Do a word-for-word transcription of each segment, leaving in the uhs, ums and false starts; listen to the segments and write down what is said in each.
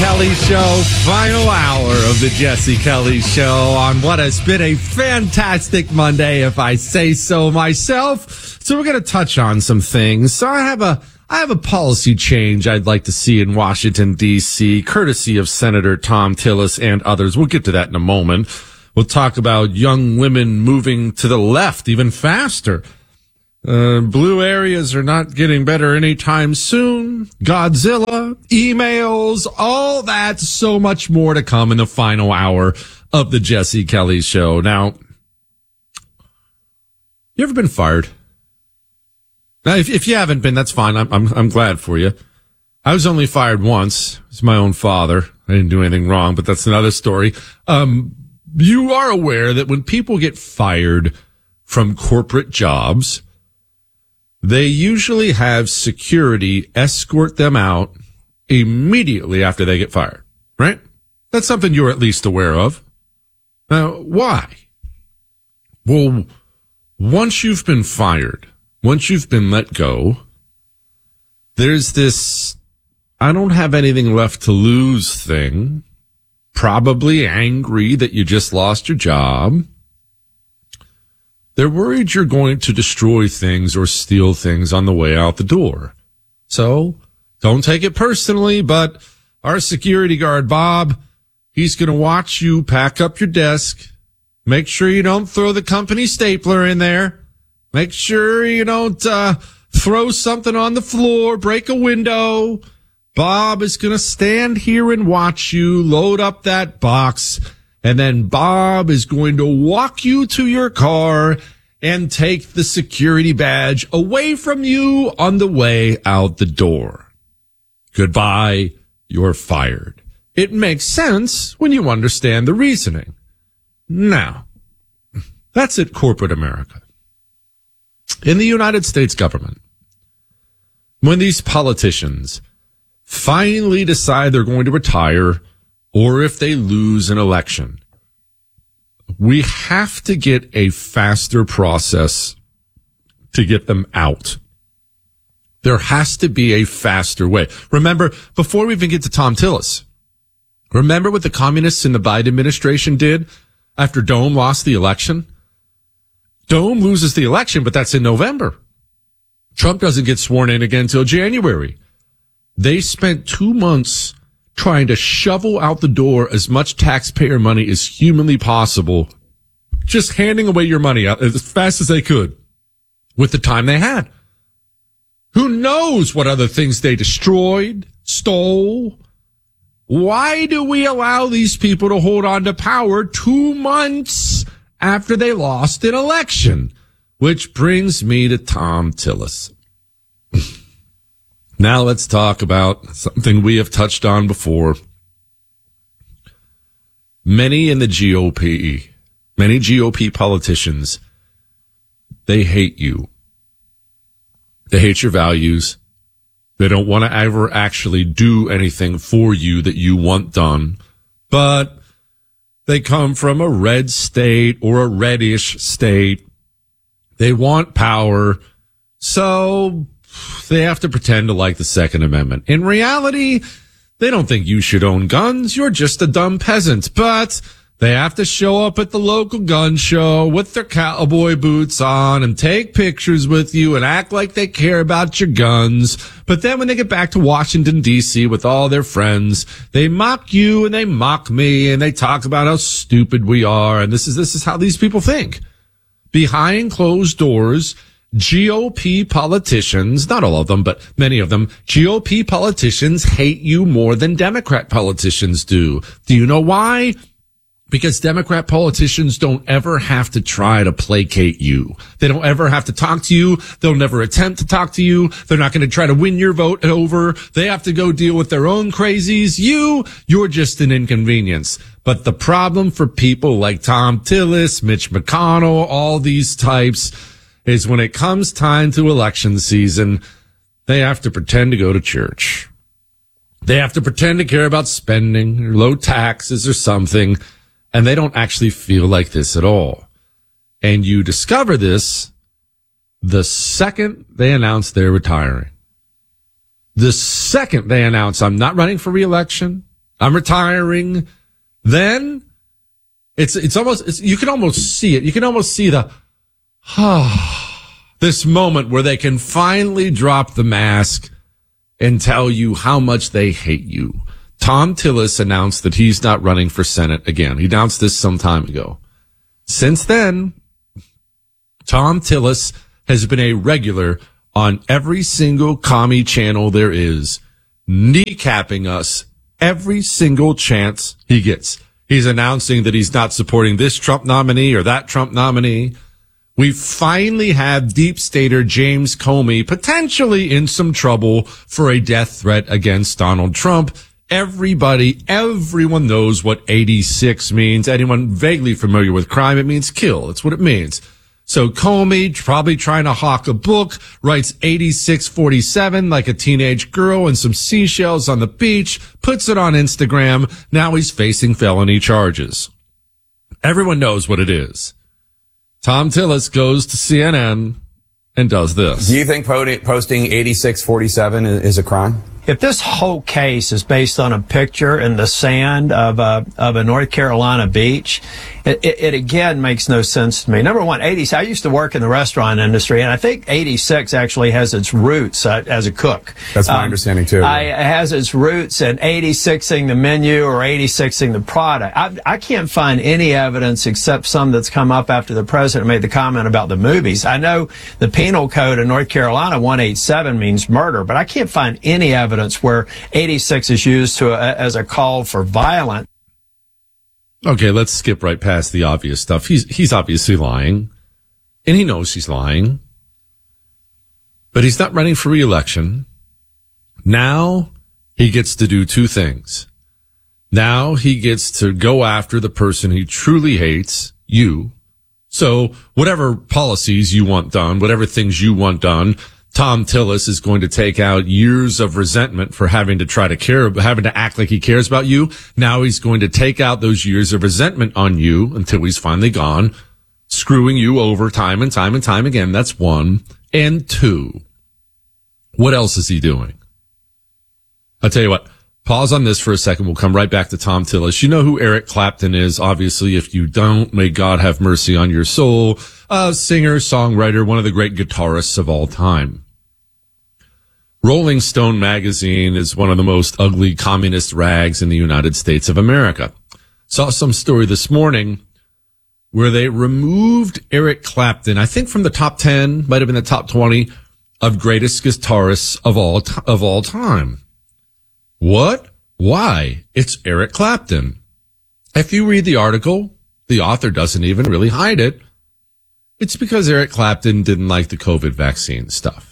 Kelly Show, final hour of the Jesse Kelly Show on what has been a fantastic Monday, if I say so myself. So we're going to touch on some things. So I have a I have a policy change I'd like to see in Washington, D C, courtesy of Senator Thom Tillis and others. We'll get to that in a moment. We'll talk about young women moving to the left even faster. Uh, blue areas are not getting better anytime soon. Godzilla, emails, all that, so much more to come in the final hour of the Jesse Kelly Show. Now, you ever been fired? Now, if, if you haven't been, that's fine. I'm, I'm, I'm glad for you. I was only fired once. It's my own father. I didn't do anything wrong, but that's another story. Um, you are aware that when people get fired from corporate jobs, they usually have security escort them out immediately after they get fired, right? That's something you're at least aware of. Now, why? Well, once you've been fired, once you've been let go, there's this I don't have anything left to lose thing, probably angry that you just lost your job. They're worried you're going to destroy things or steal things on the way out the door. So don't take it personally, but our security guard, Bob, he's going to watch you pack up your desk. Make sure you don't throw the company stapler in there. Make sure you don't uh, throw something on the floor, break a window. Bob is going to stand here and watch you load up that box. And then Bob is going to walk you to your car and take the security badge away from you on the way out the door. Goodbye, you're fired. It makes sense when you understand the reasoning. Now, that's at corporate America. In the United States government, when these politicians finally decide they're going to retire, or if they lose an election, we have to get a faster process to get them out. There has to be a faster way. Remember, before we even get to Thom Tillis, remember what the communists in the Biden administration did after Dome lost the election? Dome loses the election, but that's in November. Trump doesn't get sworn in again until January. They spent two months trying to shovel out the door as much taxpayer money as humanly possible, just handing away your money out as fast as they could with the time they had. Who knows what other things they destroyed, stole? Why do we allow these people to hold on to power two months after they lost an election? Which brings me to Thom Tillis. Now let's talk about something we have touched on before. Many in the G O P, many G O P politicians, they hate you. They hate your values. They don't want to ever actually do anything for you that you want done. But they come from a red state or a reddish state. They want power. So they have to pretend to like the Second Amendment. In reality, they don't think you should own guns. You're just a dumb peasant. But they have to show up at the local gun show with their cowboy boots on and take pictures with you and act like they care about your guns. But then when they get back to Washington, D C with all their friends, they mock you and they mock me and they talk about how stupid we are. And this is, this is how these people think. Behind closed doors, G O P politicians, not all of them, but many of them, G O P politicians hate you more than Democrat politicians do. Do you know why? Because Democrat politicians don't ever have to try to placate you. They don't ever have to talk to you. They'll never attempt to talk to you. They're not going to try to win your vote over. They have to go deal with their own crazies. You, you're just an inconvenience. But the problem for people like Thom Tillis, Mitch McConnell, all these types, is when it comes time to election season, they have to pretend to go to church. They have to pretend to care about spending or low taxes or something, and they don't actually feel like this at all. And you discover this the second they announce they're retiring. The second they announce, I'm not running for re-election, I'm retiring. Then it's, it's almost, it's, you can almost see it. You can almost see the, ah, this moment where they can finally drop the mask and tell you how much they hate you. Thom Tillis announced that he's not running for Senate again. He announced this some time ago. Since then, Thom Tillis has been a regular on every single commie channel there is, kneecapping us every single chance he gets. He's announcing that he's not supporting this Trump nominee or that Trump nominee. We finally have deep stater James Comey potentially in some trouble for a death threat against Donald Trump. Everybody, everyone knows what eighty-six means. Anyone vaguely familiar with crime, it means kill. That's what it means. So Comey, probably trying to hawk a book, writes eighty-six forty-seven like a teenage girl and some seashells on the beach, puts it on Instagram. Now he's facing felony charges. Everyone knows what it is. Thom Tillis goes to C N N and does this. Do you think posting eighty-six forty-seven is a crime? If this whole case is based on a picture in the sand of a, of a North Carolina beach, it, it, it again makes no sense to me. Number one, eighty-six, I used to work in the restaurant industry, and I think eighty-six actually has its roots uh, as a cook. That's my um, understanding, too. I, it has its roots in eighty-sixing the menu or eighty-sixing the product. I, I can't find any evidence except some that's come up after the president made the comment about the movies. I know the penal code in North Carolina, one eighty-seven, means murder, but I can't find any evidence where eighty-six is used to a, as a call for violence. Okay, let's skip right past the obvious stuff. He's he's obviously lying, and he knows he's lying, but he's not running for re-election. Now he gets to do two things. Now he gets to go after the person he truly hates, you. So whatever policies you want done, whatever things you want done, Thom Tillis is going to take out years of resentment for having to try to care, having to act like he cares about you. Now he's going to take out those years of resentment on you until he's finally gone, screwing you over time and time and time again. That's one. And two, what else is he doing? I'll tell you what, pause on this for a second. We'll come right back to Thom Tillis. You know who Eric Clapton is, obviously. If you don't, may God have mercy on your soul. A singer, songwriter, one of the great guitarists of all time. Rolling Stone magazine is one of the most ugly communist rags in the United States of America. Saw some story this morning where they removed Eric Clapton, I think from the top ten, might have been the top twenty of greatest guitarists of all, t- of all time. What? Why? It's Eric Clapton. If you read the article, the author doesn't even really hide it. It's because Eric Clapton didn't like the COVID vaccine stuff.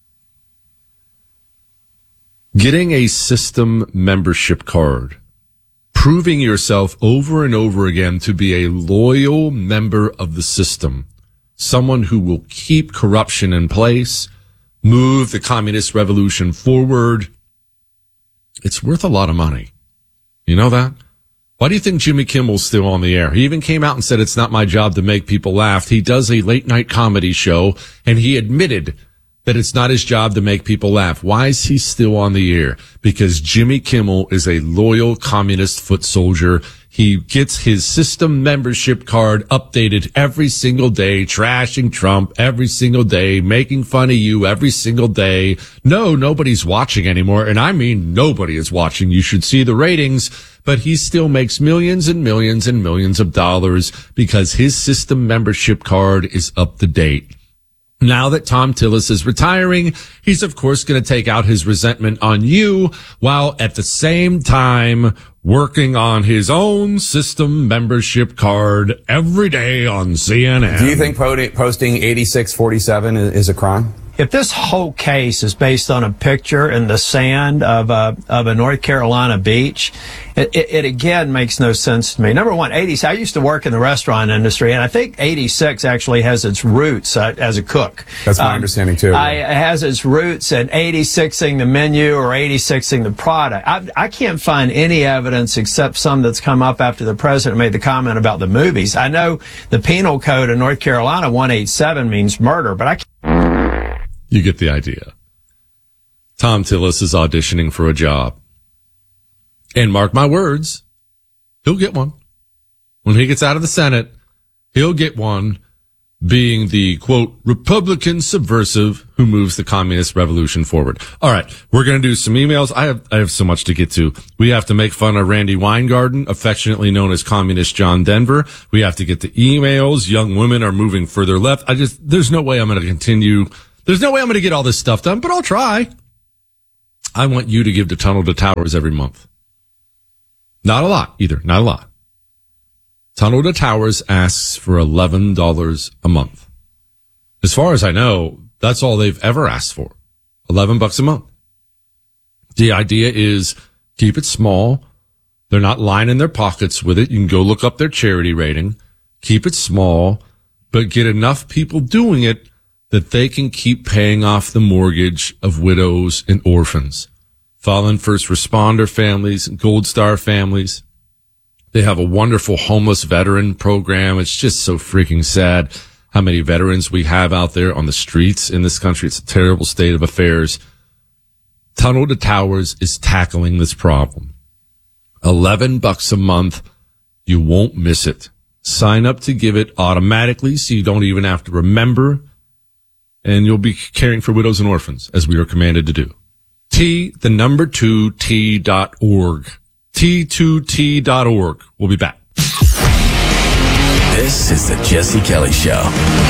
Getting a system membership card, proving yourself over and over again to be a loyal member of the system, someone who will keep corruption in place, move the communist revolution forward, it's worth a lot of money. You know that? Why do you think Jimmy Kimmel's still on the air? He even came out and said it's not my job to make people laugh. He does a late night comedy show, and he admitted that it's not his job to make people laugh. Why is he still on the air? Because Jimmy Kimmel is a loyal communist foot soldier. He gets his system membership card updated every single day, trashing Trump every single day, making fun of you every single day. No, nobody's watching anymore. And I mean, nobody is watching. You should see the ratings, but he still makes millions and millions and millions of dollars because his system membership card is up to date. Now that Thom Tillis is retiring, he's of course going to take out his resentment on you while at the same time working on his own system membership card every day on C N N. Do you think posting eighty-six forty-seven is a crime? If this whole case is based on a picture in the sand of a, of a North Carolina beach, it, it, it again makes no sense to me. Number one, eighty-six, I used to work in the restaurant industry, and I think eighty-six actually has its roots uh, as a cook. That's my um, understanding, too. I, it has its roots in eighty-sixing the menu or eighty-sixing the product. I, I can't find any evidence except some that's come up after the president made the comment about the movies. I know the penal code in North Carolina, one eighty-seven, means murder, but I can't. You get the idea. Thom Tillis is auditioning for a job. And mark my words, he'll get one. When he gets out of the Senate, he'll get one, being the, quote, Republican subversive who moves the communist revolution forward. All right, we're going to do some emails. I have I have so much to get to. We have to make fun of Randy Weingarten, affectionately known as Communist John Denver. We have to get to emails. Young women are moving further left. I just, there's no way I'm going to continue. There's no way I'm going to get all this stuff done, but I'll try. I want you to give to Tunnel to Towers every month. Not a lot either. Not a lot. Tunnel to Towers asks for eleven dollars a month. As far as I know, that's all they've ever asked for. eleven bucks a month. The idea is keep it small. They're not lining their pockets with it. You can go look up their charity rating. Keep it small, but get enough people doing it that they can keep paying off the mortgage of widows and orphans, fallen first responder families, Gold Star families. They have a wonderful homeless veteran program. It's just so freaking sad how many veterans we have out there on the streets in this country. It's a terrible state of affairs. Tunnel to Towers is tackling this problem. eleven bucks a month. You won't miss it. Sign up to give it automatically so you don't even have to remember. And you'll be caring for widows and orphans as we are commanded to do. T, the number two, T dot org. T two T dot org. We'll be back. This is the Jesse Kelly Show.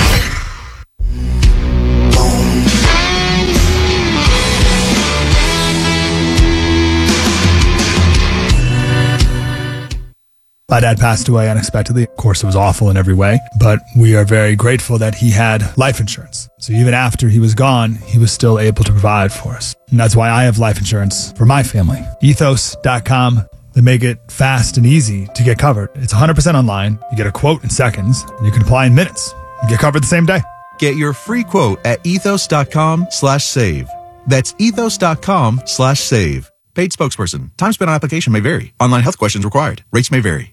My dad passed away unexpectedly. Of course, it was awful in every way, but we are very grateful that he had life insurance. So even after he was gone, he was still able to provide for us. And that's why I have life insurance for my family. ethos dot com. They make it fast and easy to get covered. It's one hundred percent online. You get a quote in seconds, and you can apply in minutes. You get covered the same day. Get your free quote at ethos dot com slash save. That's ethos dot com slash save. Paid spokesperson. Time spent on application may vary. Online health questions required. Rates may vary.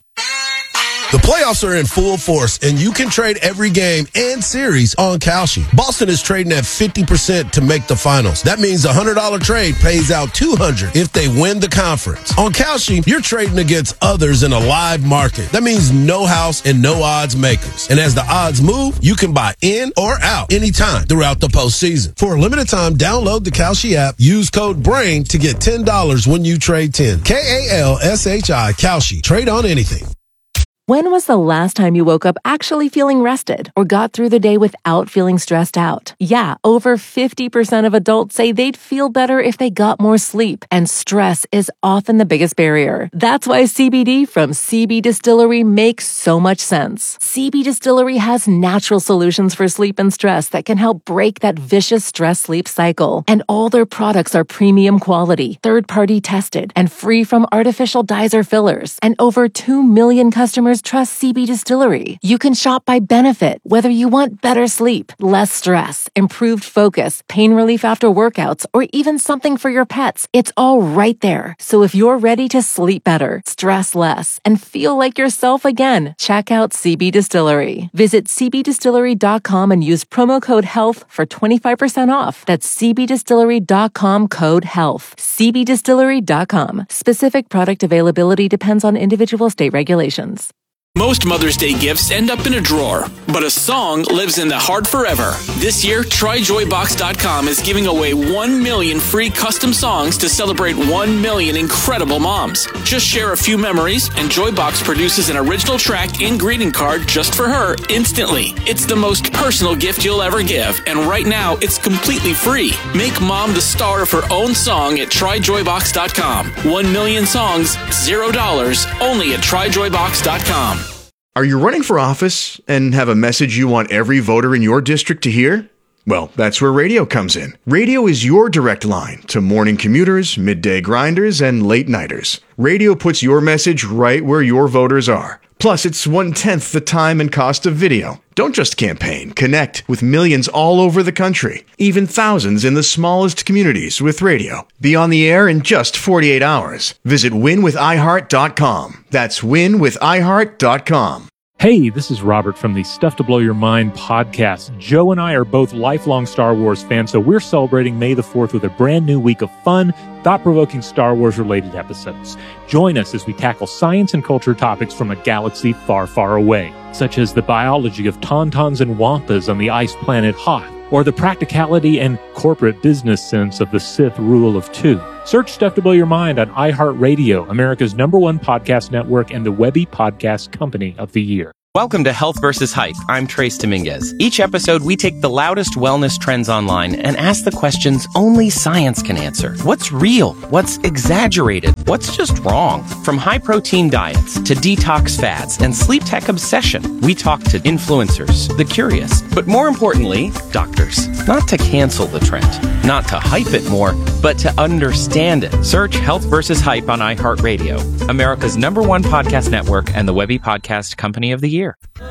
The playoffs are in full force, and you can trade every game and series on Kalshi. Boston is trading at fifty percent to make the finals. That means a one hundred dollars trade pays out two hundred dollars if they win the conference. On Kalshi, you're trading against others in a live market. That means no house and no odds makers. And as the odds move, you can buy in or out anytime throughout the postseason. For a limited time, download the Kalshi app. Use code BRAIN to get ten dollars when you trade ten. K A L S H I, Kalshi. Trade on anything. When was the last time you woke up actually feeling rested or got through the day without feeling stressed out? Yeah, over fifty percent of adults say they'd feel better if they got more sleep, and stress is often the biggest barrier. That's why C B D from C B Distillery makes so much sense. C B Distillery has natural solutions for sleep and stress that can help break that vicious stress-sleep cycle. And all their products are premium quality, third-party tested, and free from artificial dyes or fillers. And over two million customers trust C B Distillery. You can shop by benefit, whether you want better sleep, less stress, improved focus, pain relief after workouts, or even something for your pets. It's all right there. So if you're ready to sleep better, stress less, and feel like yourself again, check out C B Distillery. Visit c b distillery dot com and use promo code HEALTH for twenty-five percent off. That's c b distillery dot com code HEALTH. c b distillery dot com. Specific product availability depends on individual state regulations. Most Mother's Day gifts end up in a drawer, but a song lives in the heart forever. This year, try joy box dot com is giving away one million free custom songs to celebrate one million incredible moms. Just share a few memories, and Joybox produces an original track and greeting card just for her instantly. It's the most personal gift you'll ever give, and right now, it's completely free. Make mom the star of her own song at try joy box dot com. One million songs, zero dollars, only at try joy box dot com. Are you running for office and have a message you want every voter in your district to hear? Well, that's where radio comes in. Radio is your direct line to morning commuters, midday grinders, and late nighters. Radio puts your message right where your voters are. Plus, it's one-tenth the time and cost of video. Don't just campaign. Connect with millions all over the country, even thousands in the smallest communities with radio. Be on the air in just forty-eight hours. Visit win with i heart dot com. That's win with i heart dot com. Hey, this is Robert from the Stuff to Blow Your Mind podcast. Joe and I are both lifelong Star Wars fans, so we're celebrating May the fourth with a brand new week of fun, thought-provoking Star Wars-related episodes. Join us as we tackle science and culture topics from a galaxy far, far away, such as the biology of tauntauns and wampas on the ice planet Hoth, or the practicality and corporate business sense of the Sith rule of two. Search Stuff to Blow Your Mind on iHeartRadio, America's number one podcast network and the Webby Podcast Company of the Year. Welcome to Health versus Hype. I'm Trace Dominguez. Each episode, we take the loudest wellness trends online and ask the questions only science can answer. What's real? What's exaggerated? What's just wrong? From high-protein diets to detox fads and sleep tech obsession, we talk to influencers, the curious, but more importantly, doctors. Not to cancel the trend, not to hype it more, but to understand it. Search Health versus Hype on iHeartRadio, America's number one podcast network and the Webby Podcast Company of the Year.